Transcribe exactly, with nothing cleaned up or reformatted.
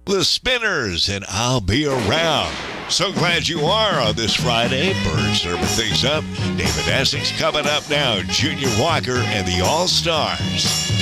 The Spinners, and I'll be around. So glad you are on this Friday. Bird serving things up. David Essex coming up now. Junior Walker and the All-Stars.